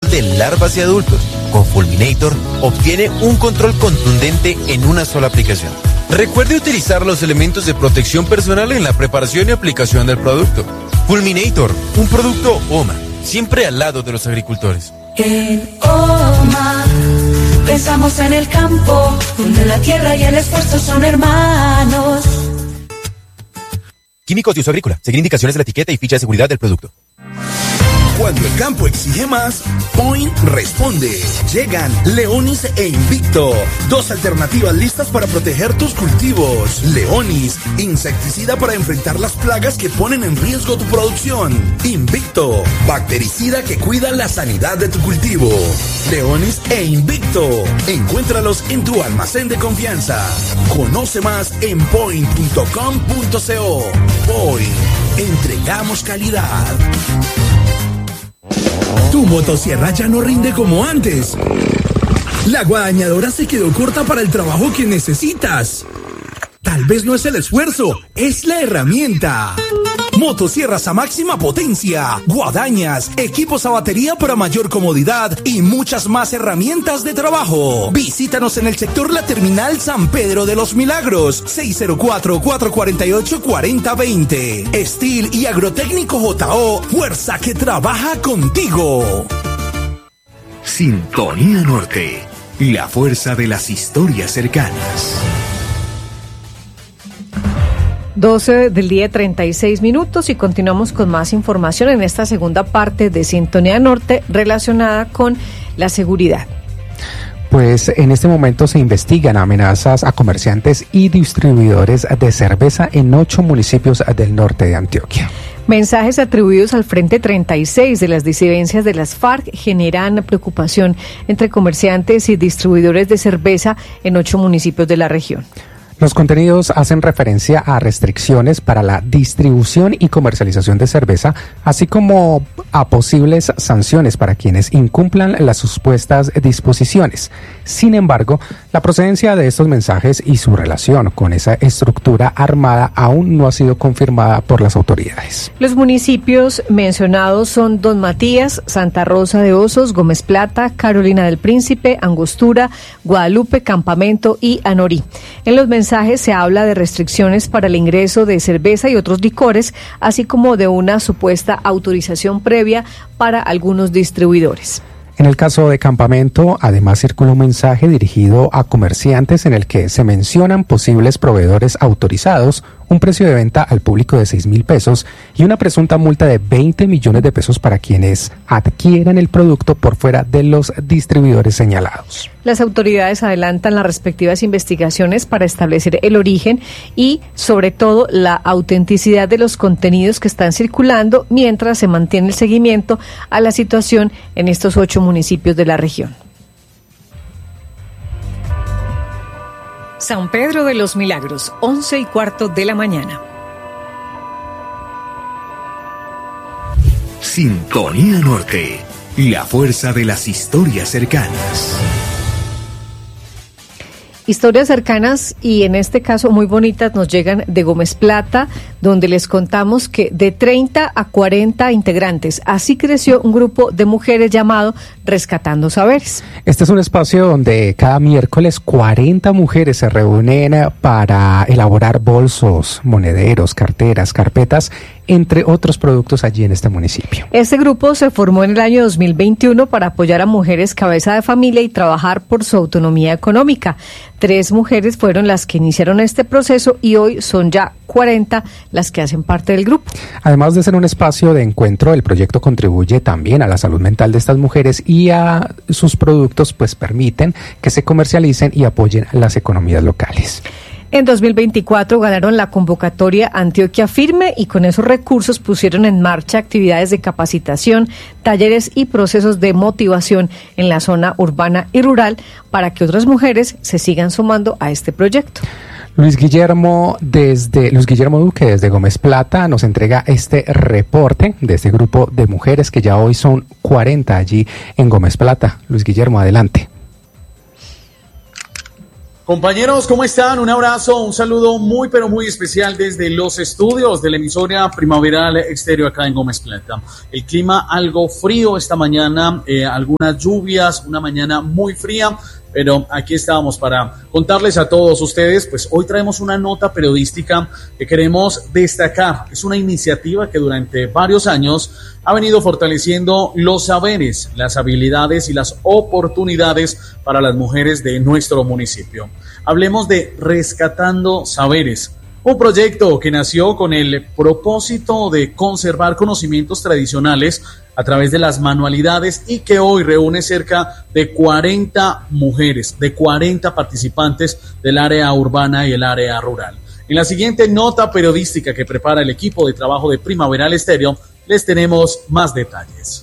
de larvas y adultos. Con Fulminator obtiene un control contundente en una sola aplicación. Recuerde utilizar los elementos de protección personal en la preparación y aplicación del producto. Fulminator, un producto OMA, siempre al lado de los agricultores. En OMA pensamos en el campo, donde la tierra y el esfuerzo son hermanos. Químicos de uso agrícola. Seguir indicaciones de la etiqueta y ficha de seguridad del producto. Cuando el campo exige más, Point responde. Llegan Leonis e Invicto, dos alternativas listas para proteger tus cultivos. Leonis, insecticida para enfrentar las plagas que ponen en riesgo tu producción. Invicto, bactericida que cuida la sanidad de tu cultivo. Leonis e Invicto, encuéntralos en tu almacén de confianza. Conoce más en point.com.co. Point, entregamos calidad. Tu motosierra ya no rinde como antes. La guadañadora se quedó corta para el trabajo que necesitas. Tal vez no es el esfuerzo, es la herramienta. Motosierras a máxima potencia, guadañas, equipos a batería para mayor comodidad y muchas más herramientas de trabajo. Visítanos en el sector La Terminal San Pedro de los Milagros, 604-448-4020. Steel y Agrotécnico JO, fuerza que trabaja contigo. Sintonía Norte, la fuerza de las historias cercanas. 12 del día, 36 minutos, y continuamos con más información en esta segunda parte de Sintonía Norte relacionada con la seguridad. Pues en este momento se investigan amenazas a comerciantes y distribuidores de cerveza en 8 municipios del norte de Antioquia. Mensajes atribuidos al Frente 36 de las disidencias de las FARC generan preocupación entre comerciantes y distribuidores de cerveza en 8 municipios de la región. Los contenidos hacen referencia a restricciones para la distribución y comercialización de cerveza, así como a posibles sanciones para quienes incumplan las supuestas disposiciones. Sin embargo, la procedencia de estos mensajes y su relación con esa estructura armada aún no ha sido confirmada por las autoridades. Los municipios mencionados son Don Matías, Santa Rosa de Osos, Gómez Plata, Carolina del Príncipe, Angostura, Guadalupe, Campamento y Anorí. En los mensajes se habla de restricciones para el ingreso de cerveza y otros licores, así como de una supuesta autorización previa para algunos distribuidores. En el caso de Campamento, además circula un mensaje dirigido a comerciantes en el que se mencionan posibles proveedores autorizados, un precio de venta al público de 6.000 pesos y una presunta multa de 20 millones de pesos para quienes adquieran el producto por fuera de los distribuidores señalados. Las autoridades adelantan las respectivas investigaciones para establecer el origen y, sobre todo, la autenticidad de los contenidos que están circulando, mientras se mantiene el seguimiento a la situación en estos 8 municipios de la región. San Pedro de los Milagros, 11:15 de la mañana. Sintonía Norte, la fuerza de las historias cercanas. Historias cercanas y en este caso muy bonitas nos llegan de Gómez Plata, donde les contamos que de 30 a 40 integrantes, así creció un grupo de mujeres llamado Rescatando Saberes. Este es un espacio donde cada miércoles 40 mujeres se reúnen para elaborar bolsos, monederos, carteras, carpetas, entre otros productos allí en este municipio. Este grupo se formó en el año 2021 para apoyar a mujeres cabeza de familia y trabajar por su autonomía económica. 3 mujeres fueron las que iniciaron este proceso y hoy son ya 40 las que hacen parte del grupo. Además de ser un espacio de encuentro, el proyecto contribuye también a la salud mental de estas mujeres y a sus productos, pues permiten que se comercialicen y apoyen las economías locales. En 2024 ganaron la convocatoria Antioquia Firme y con esos recursos pusieron en marcha actividades de capacitación, talleres y procesos de motivación en la zona urbana y rural para que otras mujeres se sigan sumando a este proyecto. Luis Guillermo Duque desde Gómez Plata nos entrega este reporte de este grupo de mujeres que ya hoy son 40 allí en Gómez Plata. Luis Guillermo, adelante. Compañeros, ¿cómo están? Un abrazo, un saludo muy pero muy especial desde los estudios de la emisora Primaveral Estéreo acá en Gómez Plata. El clima algo frío esta mañana, algunas lluvias, una mañana muy fría, pero aquí estábamos para contarles a todos ustedes, pues hoy traemos una nota periodística que queremos destacar. Es una iniciativa que durante varios años ha venido fortaleciendo los saberes, las habilidades y las oportunidades para las mujeres de nuestro municipio. Hablemos de Rescatando Saberes, un proyecto que nació con el propósito de conservar conocimientos tradicionales a través de las manualidades y que hoy reúne cerca de 40 mujeres, de 40 participantes del área urbana y el área rural. En la siguiente nota periodística que prepara el equipo de trabajo de Primaveral Estéreo, les tenemos más detalles.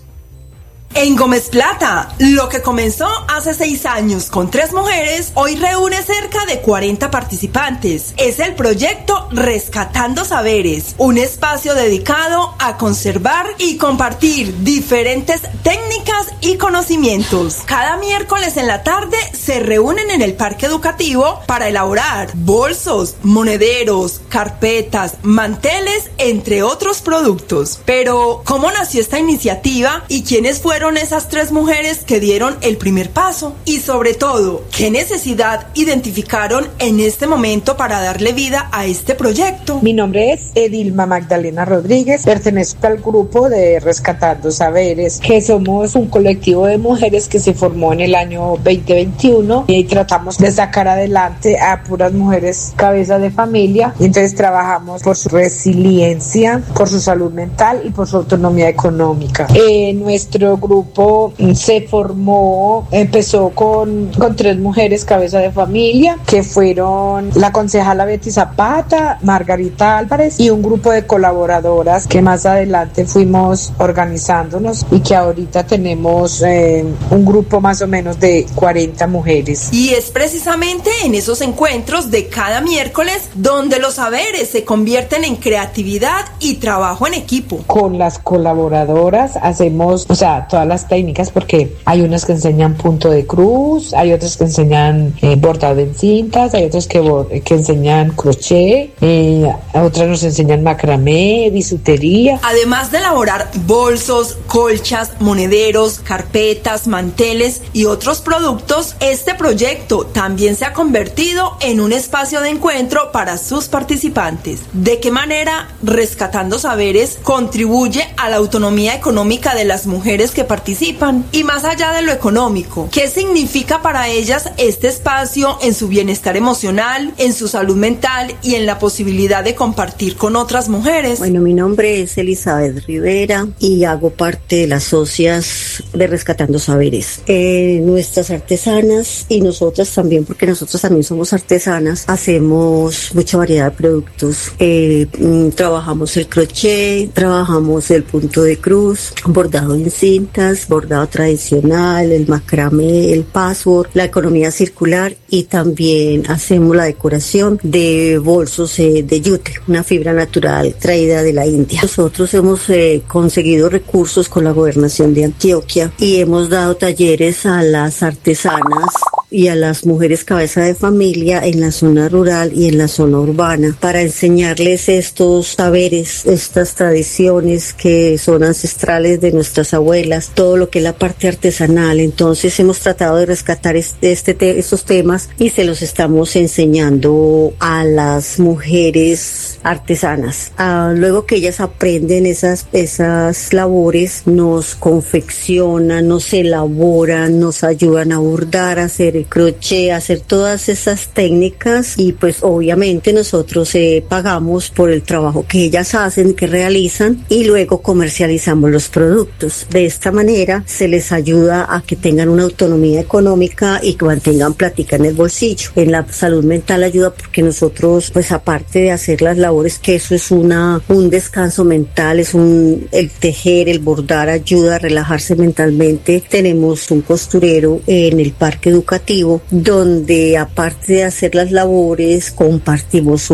En Gómez Plata, lo que comenzó hace 6 años con 3 mujeres, hoy reúne cerca de 40 participantes. Es el proyecto Rescatando Saberes, un espacio dedicado a conservar y compartir diferentes técnicas y conocimientos. Cada miércoles en la tarde se reúnen en el parque educativo para elaborar bolsos, monederos, carpetas, manteles, entre otros productos. Pero, ¿cómo nació esta iniciativa y quiénes fueron esas 3 mujeres que dieron el primer paso? Y sobre todo, ¿qué necesidad identificaron en este momento para darle vida a este proyecto? Mi nombre es Edilma Magdalena Rodríguez, pertenezco al grupo de Rescatando Saberes, que somos un colectivo de mujeres que se formó en el año 2021 y tratamos de sacar adelante a puras mujeres cabeza de familia. Y entonces trabajamos por su resiliencia, por su salud mental y por su autonomía económica. Nuestro grupo se formó, empezó con 3 mujeres cabeza de familia, que fueron la concejala Betty Zapata, Margarita Álvarez y un grupo de colaboradoras que más adelante fuimos organizándonos y que ahorita tenemos un grupo más o menos de 40 mujeres. Y es precisamente en esos encuentros de cada miércoles donde los saberes se convierten en creatividad y trabajo en equipo. Con las colaboradoras hacemos, todas las técnicas, porque hay unas que enseñan punto de cruz, hay otras que enseñan bordado en cintas, hay otras que enseñan crochet, otras nos enseñan macramé, bisutería. Además de elaborar bolsos, colchas, monederos, carpetas, manteles y otros productos, este proyecto también se ha convertido en un espacio de encuentro para sus participantes. ¿De qué manera Rescatando Saberes contribuye a la autonomía económica de las mujeres que participan? Y más allá de lo económico, ¿qué significa para ellas este espacio en su bienestar emocional, en su salud mental y en la posibilidad de compartir con otras mujeres? Bueno, mi nombre es Elizabeth Rivera y hago parte de las socias de Rescatando Saberes. Nuestras artesanas y nosotras también, porque nosotros también somos artesanas, hacemos mucha variedad de productos. Trabajamos el crochet, trabajamos el punto de cruz, bordado en cintas, bordado tradicional, el macramé, el patchwork, la economía circular, y también hacemos la decoración de bolsos de yute, una fibra natural traída de la India. Nosotros hemos conseguido recursos con la gobernación de Antioquia y hemos dado talleres a las artesanas y a las mujeres cabeza de familia en la zona rural y en la zona urbana para enseñarles estos saberes, estas tradiciones que son ancestrales de nuestras abuelas, todo lo que es la parte artesanal. Entonces hemos tratado de rescatar estos temas y se los estamos enseñando a las mujeres artesanas. Luego que ellas aprenden esas labores, nos confeccionan, nos elaboran, nos ayudan a bordar, a hacer el crochet, a hacer todas esas técnicas, y pues obviamente nosotros pagamos por el trabajo que ellas hacen, que realizan, y luego comercializamos los productos. De esta manera se les ayuda a que tengan una autonomía económica y que mantengan plática en el bolsillo. En la salud mental ayuda porque nosotros, pues aparte de hacer las labores, que eso es un descanso mental, el tejer, el bordar ayuda a relajarse mentalmente. Tenemos un costurero en el parque educativo donde aparte de hacer las labores compartimos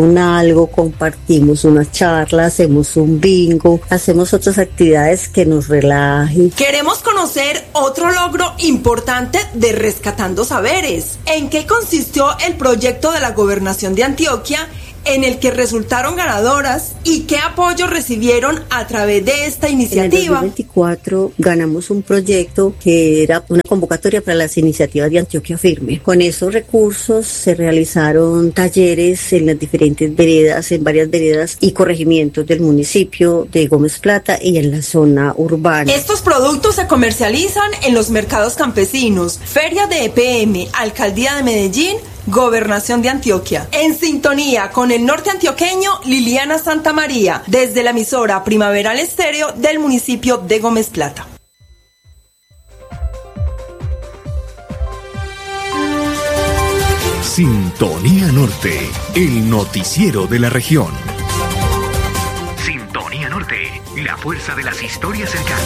compartimos una charla, hacemos un bingo, hacemos otras actividades que nos relajen. Queremos Queremos conocer otro logro importante de Rescatando Saberes. ¿En qué consistió el proyecto de la Gobernación de Antioquia en el que resultaron ganadoras y qué apoyo recibieron a través de esta iniciativa? En el 2024 ganamos un proyecto que era una convocatoria para las iniciativas de Antioquia Firme. Con esos recursos se realizaron talleres en las diferentes veredas, en varias veredas y corregimientos del municipio de Gómez Plata y en la zona urbana. Estos productos se comercializan en los mercados campesinos, ferias de EPM, Alcaldía de Medellín, Gobernación de Antioquia. En sintonía con el norte antioqueño, Liliana Santamaría, desde la emisora Primaveral Estéreo del municipio de Gómez Plata. Sintonía Norte, el noticiero de la región. Sintonía Norte, la fuerza de las historias cercanas.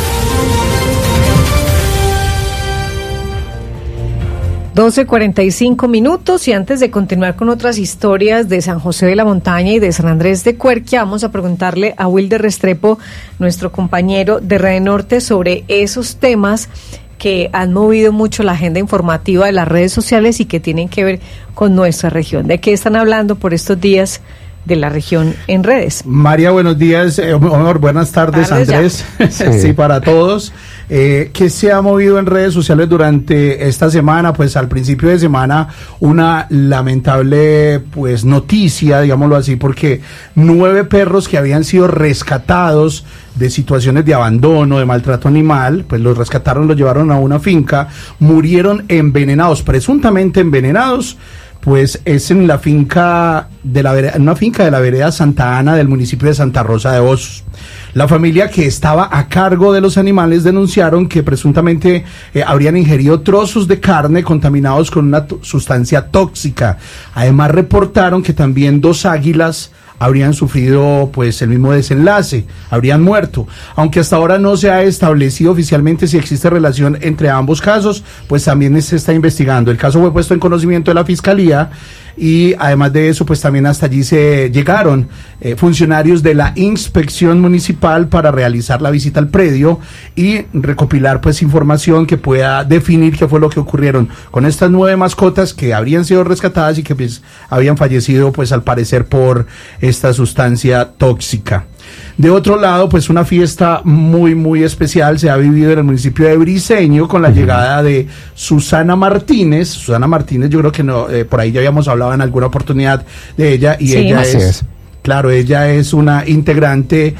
12:45 y antes de continuar con otras historias de San José de la Montaña y de San Andrés de Cuerquia, vamos a preguntarle a Wilder Restrepo, nuestro compañero de Red Norte, sobre esos temas que han movido mucho la agenda informativa de las redes sociales y que tienen que ver con nuestra región. ¿De qué están hablando por estos días de la región en redes? María, buenos días, buenas tardes, Andrés. Sí, para todos. ¿Qué se ha movido en redes sociales durante esta semana? Pues al principio de semana una lamentable pues noticia, digámoslo así, porque 9 perros que habían sido rescatados de situaciones de abandono, de maltrato animal, pues los rescataron, los llevaron a una finca, murieron envenenados, presuntamente envenenados. Pues es en la finca de la vereda, una finca de la vereda Santa Ana del municipio de Santa Rosa de Osos. La familia que estaba a cargo de los animales denunciaron que presuntamente habrían ingerido trozos de carne contaminados con una sustancia tóxica. Además reportaron que también 2 águilas habrían sufrido pues el mismo desenlace, habrían muerto. Aunque hasta ahora no se ha establecido oficialmente si existe relación entre ambos casos, pues también se está investigando. El caso fue puesto en conocimiento de la Fiscalía y además de eso pues también hasta allí se llegaron funcionarios de la inspección municipal para realizar la visita al predio y recopilar pues información que pueda definir qué fue lo que ocurrieron con estas 9 mascotas que habrían sido rescatadas y que pues habían fallecido pues al parecer por esta sustancia tóxica. De otro lado, pues una fiesta muy especial se ha vivido en el municipio de Briceño con la llegada de Susana Martínez. Susana Martínez, yo creo que no, por ahí ya habíamos hablado en alguna oportunidad de ella y sí, ella es. Claro, ella es una integrante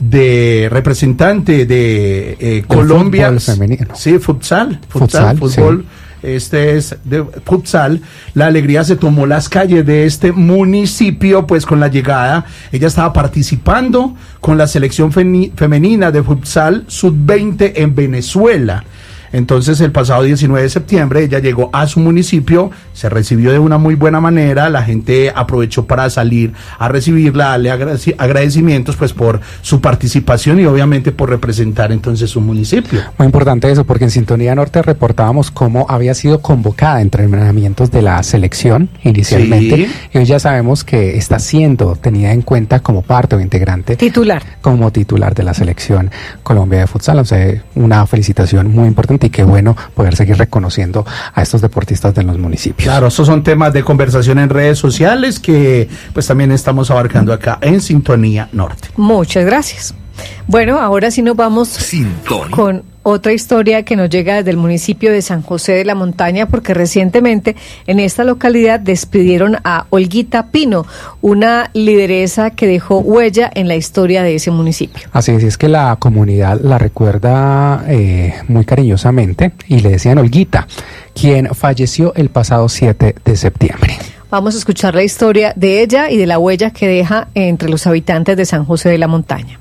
representante de Colombia. Fútbol femenino. Sí, futsal, fútbol. Sí. Este es de futsal. La alegría se tomó las calles de este municipio, pues con la llegada, ella estaba participando con la selección femenina de futsal sub-20 en Venezuela. Entonces el pasado 19 de septiembre ella llegó a su municipio, se recibió de una muy buena manera, la gente aprovechó para salir a recibirla, darle agradecimientos pues por su participación y obviamente por representar entonces su municipio. Muy importante eso, porque en Sintonía Norte reportábamos cómo había sido convocada a entrenamientos de la selección inicialmente, sí. Y hoy ya sabemos que está siendo tenida en cuenta como parte o integrante como titular de la selección Colombia de futsal. O sea, una felicitación muy importante y qué bueno poder seguir reconociendo a estos deportistas de los municipios. Claro, estos son temas de conversación en redes sociales que pues también estamos abarcando acá en Sintonía Norte. Muchas gracias. Bueno, ahora sí nos vamos con otra historia que nos llega desde el municipio de San José de la Montaña, porque recientemente en esta localidad despidieron a Olguita Pino, una lideresa que dejó huella en la historia de ese municipio. Así es que la comunidad la recuerda muy cariñosamente y le decían Olguita, quien falleció el pasado 7 de septiembre. Vamos a escuchar la historia de ella y de la huella que deja entre los habitantes de San José de la Montaña.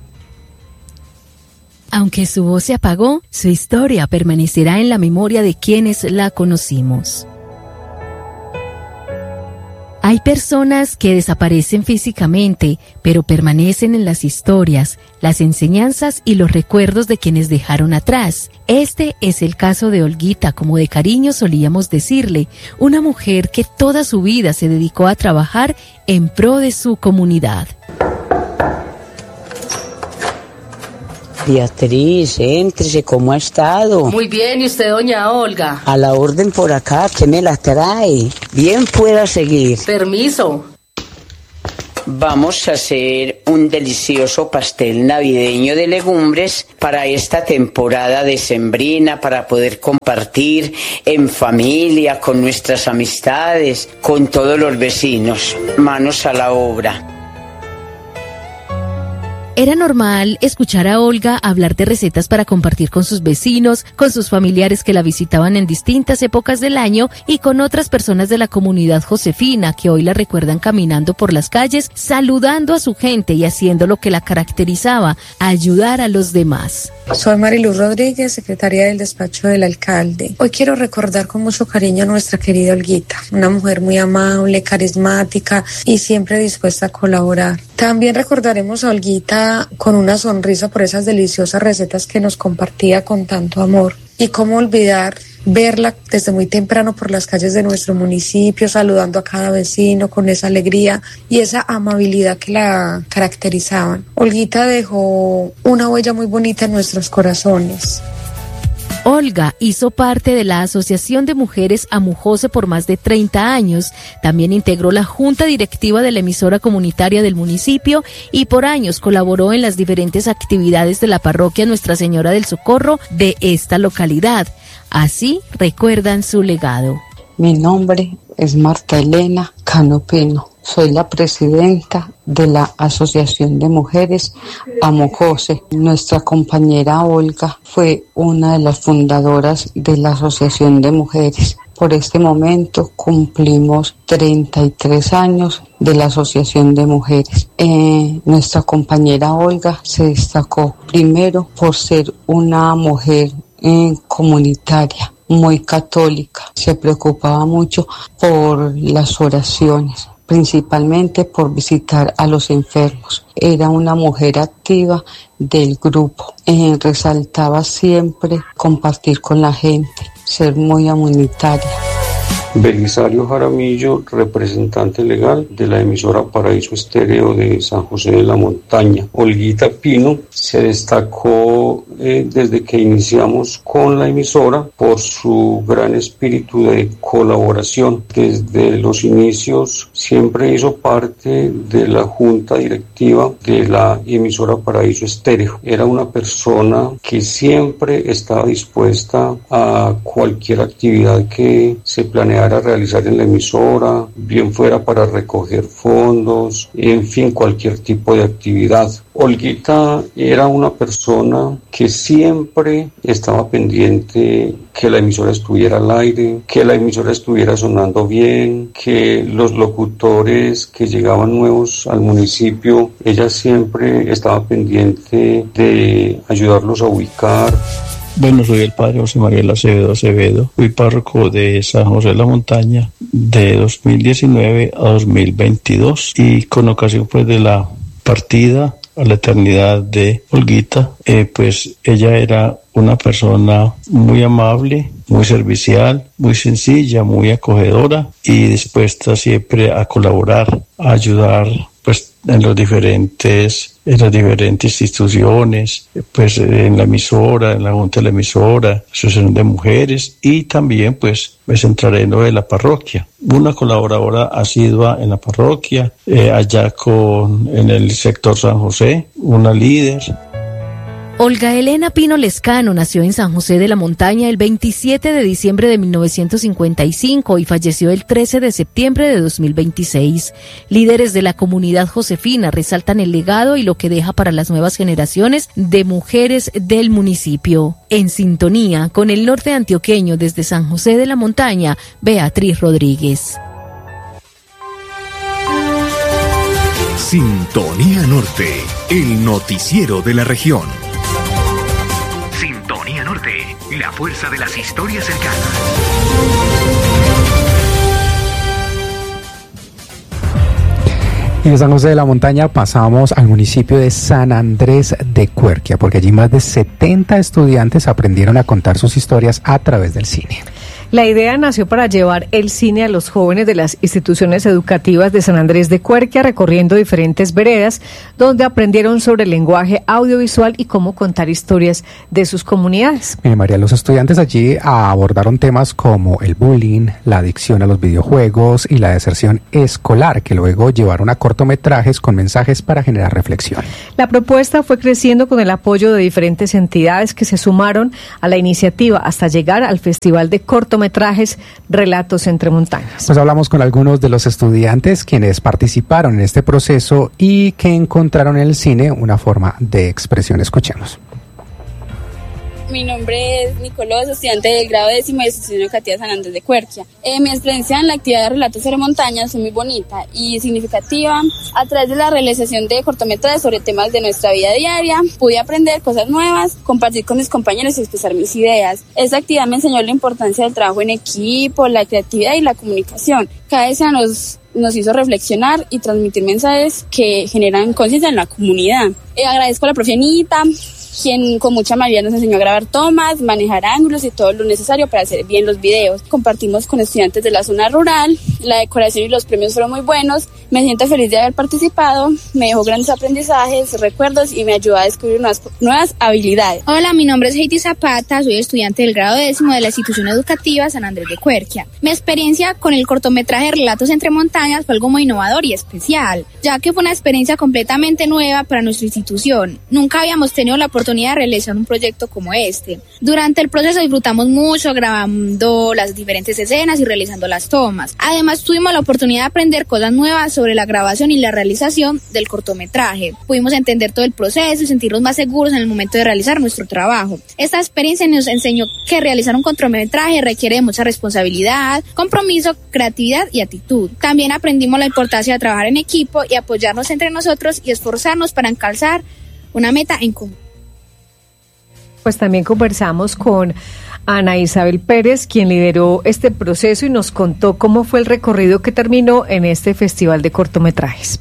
Aunque su voz se apagó, su historia permanecerá en la memoria de quienes la conocimos. Hay personas que desaparecen físicamente, pero permanecen en las historias, las enseñanzas y los recuerdos de quienes dejaron atrás. Este es el caso de Olguita, como de cariño solíamos decirle, una mujer que toda su vida se dedicó a trabajar en pro de su comunidad. Beatriz, éntrese, ¿cómo ha estado? Muy bien, ¿y usted, doña Olga? A la orden por acá, ¿qué me la trae? Bien pueda seguir. Permiso. Vamos a hacer un delicioso pastel navideño de legumbres para esta temporada decembrina, para poder compartir en familia, con nuestras amistades, con todos los vecinos. Manos a la obra. Era normal escuchar a Olga hablar de recetas para compartir con sus vecinos, con sus familiares que la visitaban en distintas épocas del año y con otras personas de la comunidad josefina que hoy la recuerdan caminando por las calles, saludando a su gente y haciendo lo que la caracterizaba, ayudar a los demás. Soy Mariluz Rodríguez, secretaria del despacho del alcalde. Hoy quiero recordar con mucho cariño a nuestra querida Olguita, una mujer muy amable, carismática y siempre dispuesta a colaborar. También recordaremos a Olguita con una sonrisa por esas deliciosas recetas que nos compartía con tanto amor. Y cómo olvidar verla desde muy temprano por las calles de nuestro municipio, saludando a cada vecino con esa alegría y esa amabilidad que la caracterizaban. Olguita dejó una huella muy bonita en nuestros corazones. Olga hizo parte de la Asociación de Mujeres Amujose por más de 30 años. También integró la junta directiva de la emisora comunitaria del municipio y por años colaboró en las diferentes actividades de la parroquia Nuestra Señora del Socorro de esta localidad. Así recuerdan su legado. Mi nombre es Marta Elena Cano Pino. Soy la presidenta de la Asociación de Mujeres Amujose. Nuestra compañera Olga fue una de las fundadoras de la Asociación de Mujeres. Por este momento cumplimos 33 años de la Asociación de Mujeres. Nuestra compañera Olga se destacó primero por ser una mujer comunitaria, muy católica. Se preocupaba mucho por las oraciones, principalmente por visitar a los enfermos. Era una mujer activa del grupo. Resaltaba siempre compartir con la gente, ser muy comunitaria. Belisario Jaramillo, representante legal de la emisora Paraíso Estéreo de San José de la Montaña. Olguita Pino se destacó desde que iniciamos con la emisora por su gran espíritu de colaboración. Desde los inicios siempre hizo parte de la junta directiva de la emisora Paraíso Estéreo. Era una persona que siempre estaba dispuesta a cualquier actividad que se planeara realizar en la emisora, bien fuera para recoger fondos, en fin, cualquier tipo de actividad. Olguita era una persona que siempre estaba pendiente que la emisora estuviera al aire, que la emisora estuviera sonando bien, que los locutores que llegaban nuevos al municipio, ella siempre estaba pendiente de ayudarlos a ubicar. Bueno, soy el padre José María Acevedo, fui párroco de San José de la Montaña de 2019 a 2022 y con ocasión pues de la partida a la eternidad de Olguita, pues ella era una persona muy amable, muy servicial, muy sencilla, muy acogedora y dispuesta siempre a colaborar, a ayudar pues en las diferentes instituciones, pues en la emisora, en la junta de la emisora, asociación de mujeres y también pues me centraré en lo de la parroquia. Una colaboradora asidua en la parroquia, allá en el sector San José, una líder. Olga Elena Pino Lescano nació en San José de la Montaña el 27 de diciembre de 1955 y falleció el 13 de septiembre de 2026. Líderes de la comunidad josefina resaltan el legado y lo que deja para las nuevas generaciones de mujeres del municipio. En sintonía con el norte antioqueño desde San José de la Montaña, Beatriz Rodríguez. Sintonía Norte, el noticiero de la región. Sintonía Norte, la fuerza de las historias cercanas. Y de San José de la Montaña pasamos al municipio de San Andrés de Cuerquia, porque allí más de 70 estudiantes aprendieron a contar sus historias a través del cine. La idea nació para llevar el cine a los jóvenes de las instituciones educativas de San Andrés de Cuerquia, recorriendo diferentes veredas donde aprendieron sobre el lenguaje audiovisual y cómo contar historias de sus comunidades. María, los estudiantes allí abordaron temas como el bullying, la adicción a los videojuegos y la deserción escolar, que luego llevaron a cortometrajes con mensajes para generar reflexión. La propuesta fue creciendo con el apoyo de diferentes entidades que se sumaron a la iniciativa hasta llegar al Festival de Cortometrajes Relatos entre Montañas. Pues hablamos con algunos de los estudiantes quienes participaron en este proceso y que encontraron en el cine una forma de expresión. Escuchemos. Mi nombre es Nicolás, estudiante del grado 10º de Institución Educativa San Andrés de Cuerquia. Mi experiencia en la actividad de Relatos sobre Montañas fue muy bonita y significativa. A través de la realización de cortometrajes sobre temas de nuestra vida diaria, pude aprender cosas nuevas, compartir con mis compañeros y expresar mis ideas. Esta actividad me enseñó la importancia del trabajo en equipo, la creatividad y la comunicación. Cada vez nos hizo reflexionar y transmitir mensajes que generan conciencia en la comunidad. Agradezco a la profe Anita, quien con mucha amabilidad nos enseñó a grabar tomas, manejar ángulos y todo lo necesario para hacer bien los videos. Compartimos con estudiantes de la zona rural, la decoración y los premios fueron muy buenos. Me siento feliz de haber participado, me dejó grandes aprendizajes, recuerdos y me ayudó a descubrir nuevas habilidades. Hola, mi nombre es Heidi Zapata, soy estudiante del grado 10º de la Institución Educativa San Andrés de Cuerquia. Mi experiencia con el cortometraje Relatos entre Montañas fue algo muy innovador y especial, ya que fue una experiencia completamente nueva para nuestra institución. Nunca habíamos tenido la oportunidad de realizar un proyecto como este. Durante el proceso disfrutamos mucho grabando las diferentes escenas y realizando las tomas. Además tuvimos la oportunidad de aprender cosas nuevas sobre la grabación y la realización del cortometraje. Pudimos entender todo el proceso y sentirnos más seguros en el momento de realizar nuestro trabajo. Esta experiencia nos enseñó que realizar un cortometraje requiere de mucha responsabilidad, compromiso, creatividad y actitud. También aprendimos la importancia de trabajar en equipo y apoyarnos entre nosotros y esforzarnos para alcanzar una meta en común. Pues también conversamos con Ana Isabel Pérez, quien lideró este proceso y nos contó cómo fue el recorrido que terminó en este festival de cortometrajes.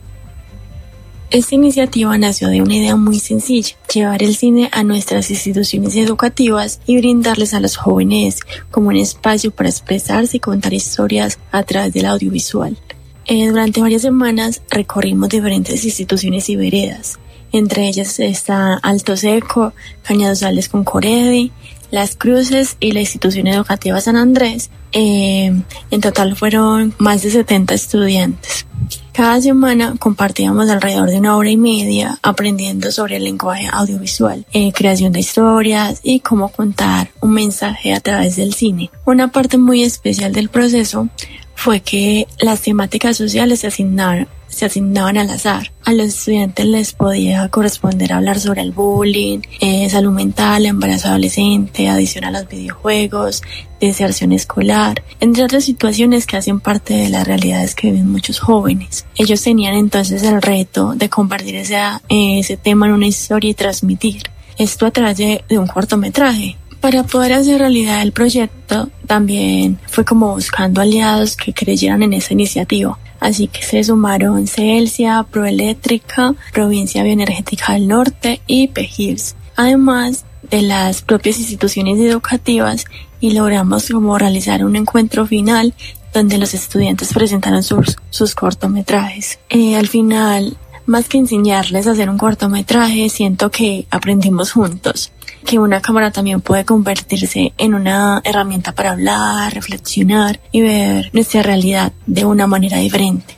Esta iniciativa nació de una idea muy sencilla: llevar el cine a nuestras instituciones educativas y brindarles a los jóvenes como un espacio para expresarse y contar historias a través del audiovisual. Durante varias semanas recorrimos diferentes instituciones y veredas. Entre ellas está Alto Seco, Cañadosales con Coredi, Las Cruces y la Institución Educativa San Andrés. En total fueron más de 70 estudiantes. Cada semana compartíamos alrededor de 1 hora y media aprendiendo sobre el lenguaje audiovisual, creación de historias y cómo contar un mensaje a través del cine. Una parte muy especial del proceso fue que las temáticas sociales se asignaban al azar. A los estudiantes les podía corresponder hablar sobre el bullying, salud mental, embarazo adolescente, adicción a los videojuegos, deserción escolar, entre otras situaciones que hacen parte de las realidades que viven muchos jóvenes. Ellos tenían entonces el reto de compartir ese tema en una historia y transmitir esto a través de un cortometraje. Para poder hacer realidad el proyecto también fue como buscando aliados que creyeran en esa iniciativa. Así que se sumaron Celsia, Proeléctrica, Provincia Bioenergética del Norte y PEGIRS, además de las propias instituciones educativas, y logramos como realizar un encuentro final donde los estudiantes presentaron sus cortometrajes. Al final, más que enseñarles a hacer un cortometraje, siento que aprendimos juntos, que una cámara también puede convertirse en una herramienta para hablar, reflexionar y ver nuestra realidad de una manera diferente.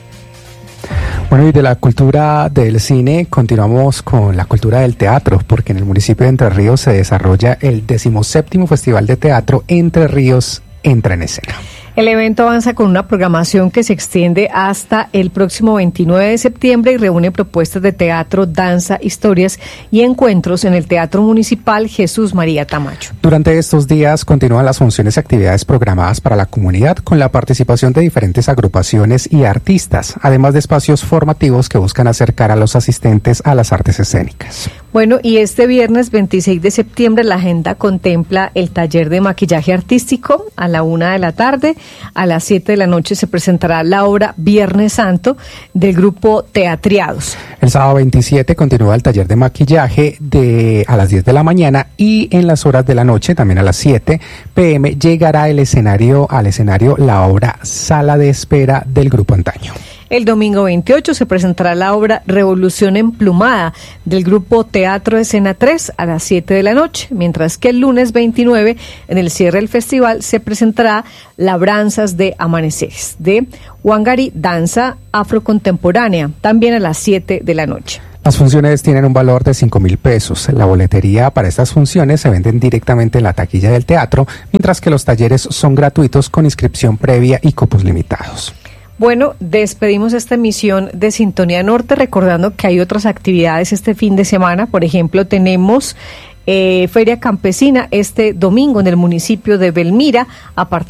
Bueno, y de la cultura del cine continuamos con la cultura del teatro, porque en el municipio de Entre Ríos se desarrolla el 17º Festival de Teatro Entre Ríos Entra en Escena. El evento avanza con una programación que se extiende hasta el próximo 29 de septiembre y reúne propuestas de teatro, danza, historias y encuentros en el Teatro Municipal Jesús María Tamayo. Durante estos días continúan las funciones y actividades programadas para la comunidad con la participación de diferentes agrupaciones y artistas, además de espacios formativos que buscan acercar a los asistentes a las artes escénicas. Bueno, y este viernes 26 de septiembre la agenda contempla el taller de maquillaje artístico a la 1:00 p.m. A las 7:00 p.m. se presentará la obra Viernes Santo del grupo Teatriados. El sábado 27 continúa el taller de maquillaje a las 10 de la mañana y en las horas de la noche, también a las 7 p.m., llegará al escenario la obra Sala de Espera del grupo Antaño. El domingo 28 se presentará la obra Revolución Emplumada del grupo Teatro Escena 3 a las 7 de la noche, mientras que el lunes 29, en el cierre del festival, se presentará Labranzas de Amaneceres de Wangari, danza afrocontemporánea, también a las 7 de la noche. Las funciones tienen un valor de 5.000 pesos. La boletería para estas funciones se venden directamente en la taquilla del teatro, mientras que los talleres son gratuitos con inscripción previa y cupos limitados. Bueno, despedimos esta emisión de Sintonía Norte, recordando que hay otras actividades este fin de semana. Por ejemplo, tenemos Feria Campesina este domingo en el municipio de Belmira a partir